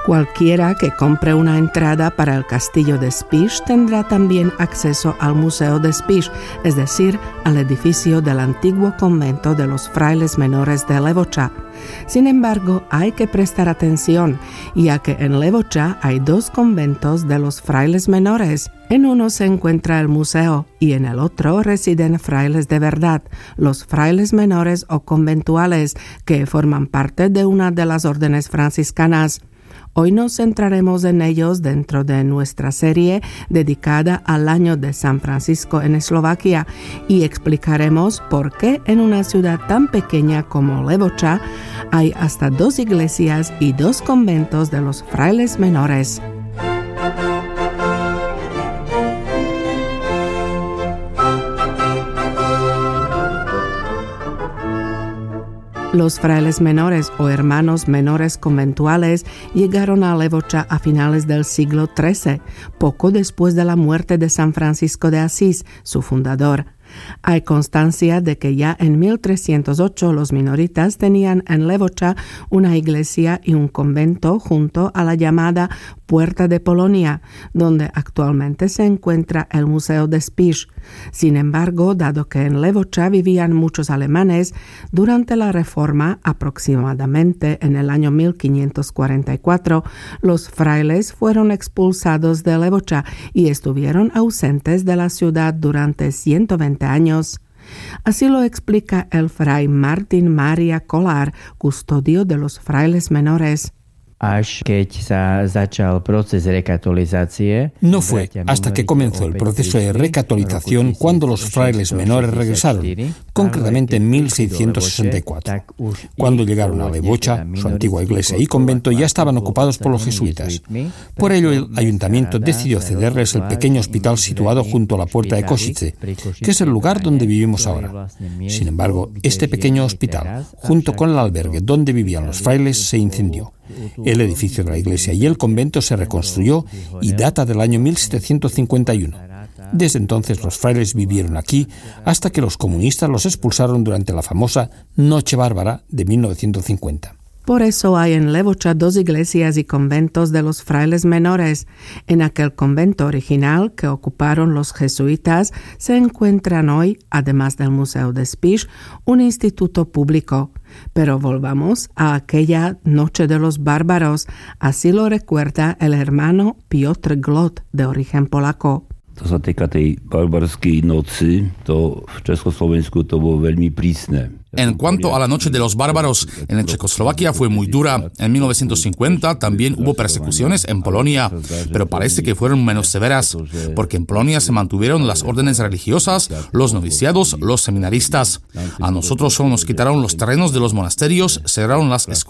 Cualquiera que compre una entrada para el castillo de Spiš tendrá también acceso al Museo de Spiš, es decir, al edificio del antiguo convento de los frailes menores de Levoča. Sin embargo, hay que prestar atención, ya que en Levoča hay 2 conventos de los frailes menores. En uno se encuentra el museo y en el otro residen frailes de verdad, los frailes menores o conventuales, que forman parte de una de las órdenes franciscanas. Hoy nos centraremos en ellos dentro de nuestra serie dedicada al año de San Francisco en Eslovaquia y explicaremos por qué en una ciudad tan pequeña como Levoča hay hasta 2 iglesias y 2 conventos de los frailes menores. Los frailes menores o hermanos menores conventuales llegaron a Levoča a finales del siglo XIII, poco después de la muerte de San Francisco de Asís, su fundador. Hay constancia de que ya en 1308 los minoritas tenían en Levoča una iglesia y un convento junto a la llamada Puerta de Polonia, donde actualmente se encuentra el Museo de Spiš. Sin embargo, dado que en Levoča vivían muchos alemanes, durante la Reforma, aproximadamente en el año 1544, los frailes fueron expulsados de Levoča y estuvieron ausentes de la ciudad durante 120 años. Así lo explica el fray Martin Mária Kollár, custodio de los frailes menores. No fue hasta que comenzó el proceso de recatolización cuando los frailes menores regresaron, concretamente en 1664. Cuando llegaron a Levoča, su antigua iglesia y convento ya estaban ocupados por los jesuitas. Por ello, el ayuntamiento decidió cederles el pequeño hospital situado junto a la puerta de Košice, que es el lugar donde vivimos ahora. Sin embargo, este pequeño hospital, junto con el albergue donde vivían los frailes, se incendió. El edificio de la iglesia y el convento se reconstruyó y data del año 1751. Desde entonces los frailes vivieron aquí hasta que los comunistas los expulsaron durante la famosa Noche Bárbara de 1950. Por eso hay en Levoča 2 iglesias y conventos de los frailes menores. En aquel convento original que ocuparon los jesuitas se encuentran hoy, además del Museo de Spiš, un instituto público. Pero volvamos a aquella Noche de los Bárbaros, así lo recuerda el hermano Piotr Glot, de origen polaco. To sa týka tej barbarskej noci, to v Československu to bolo veľmi prísne. En cuanto a la Noche de los Bárbaros, en Checoslovaquia fue muy dura. En 1950 también hubo persecuciones en Polonia, pero parece que fueron menos severas, porque en Polonia se mantuvieron las órdenes religiosas, los noviciados, los seminaristas. A nosotros solo nos quitaron los terrenos de los monasterios, cerraron las escuelas